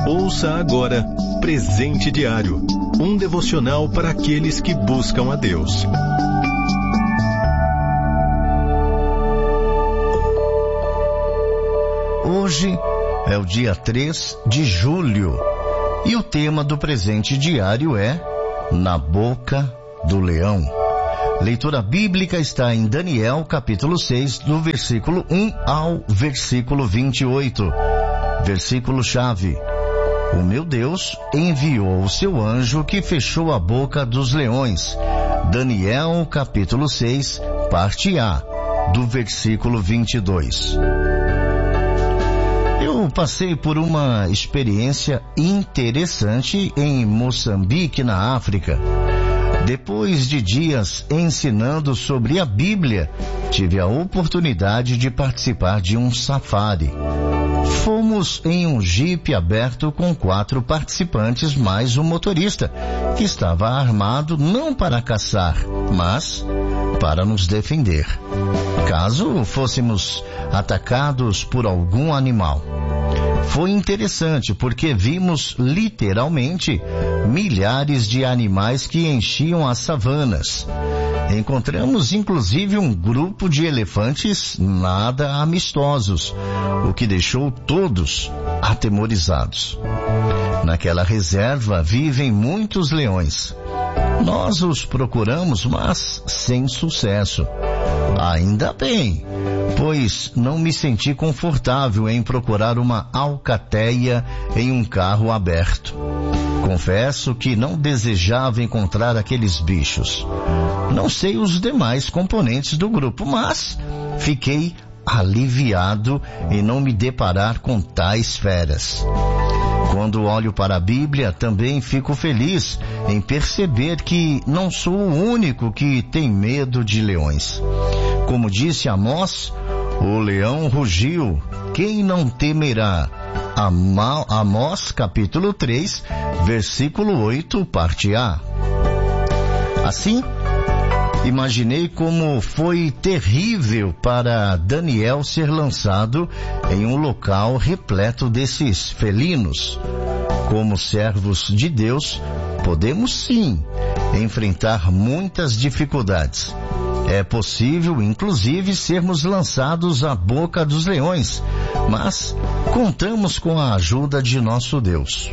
Ouça agora Presente Diário, um devocional para aqueles que buscam a Deus. Hoje é o dia 3 de julho e o tema do Presente Diário é Na Boca do Leão. Leitura bíblica está em Daniel, capítulo 6, do versículo 1 ao versículo 28. Versículo-chave: O meu Deus enviou o seu anjo que fechou a boca dos leões. Daniel, capítulo 6, parte A, do versículo 22. Eu passei por uma experiência interessante em Moçambique, na África. Depois de dias ensinando sobre a Bíblia, tive a oportunidade de participar de um safari. Fomos em um jipe aberto com 4 participantes mais um motorista, que estava armado não para caçar, mas para nos defender, caso fôssemos atacados por algum animal. Foi interessante porque vimos literalmente milhares de animais que enchiam as savanas. Encontramos inclusive um grupo de elefantes nada amistosos, o que deixou todos atemorizados. Naquela reserva vivem muitos leões. Nós os procuramos, mas sem sucesso. Ainda bem, pois não me senti confortável em procurar uma alcateia em um carro aberto. Confesso que não desejava encontrar aqueles bichos. Não sei os demais componentes do grupo, mas fiquei aliviado em não me deparar com tais feras. Quando olho para a Bíblia, também fico feliz em perceber que não sou o único que tem medo de leões. Como disse Amós, o leão rugiu, quem não temerá? Amós, capítulo 3, versículo 8, parte A. Assim, imaginei como foi terrível para Daniel ser lançado em um local repleto desses felinos. Como servos de Deus, podemos sim enfrentar muitas dificuldades. É possível, inclusive, sermos lançados à boca dos leões, mas contamos com a ajuda de nosso Deus.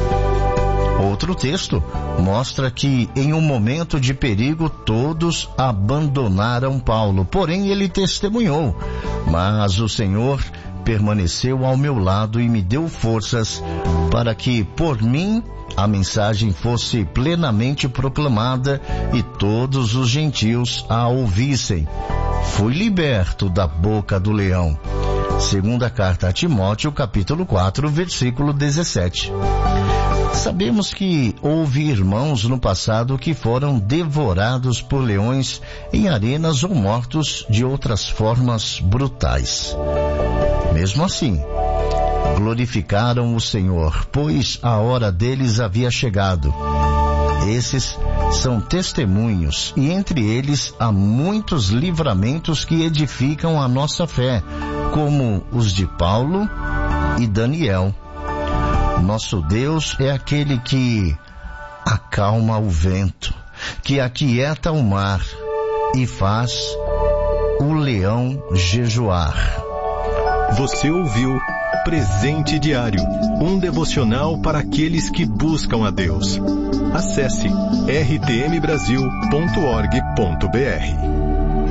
Outro texto mostra que em um momento de perigo todos abandonaram Paulo, porém ele testemunhou, mas o Senhor permaneceu ao meu lado e me deu forças para que por mim a mensagem fosse plenamente proclamada e todos os gentios a ouvissem. Fui liberto da boca do leão. Segunda carta a Timóteo, capítulo 4, versículo 17. Sabemos que houve irmãos no passado que foram devorados por leões em arenas ou mortos de outras formas brutais. Mesmo assim, glorificaram o Senhor, pois a hora deles havia chegado. Esses são testemunhos e entre eles há muitos livramentos que edificam a nossa fé, como os de Paulo e Daniel. Nosso Deus é aquele que acalma o vento, que aquieta o mar e faz o leão jejuar. Você ouviu Presente Diário, um devocional para aqueles que buscam a Deus. Acesse rtmbrasil.org.br.